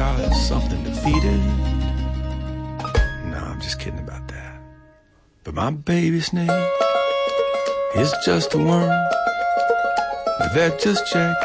got something to feed it. No, I'm just kidding about that. But my baby snake is just a worm. The vet just checked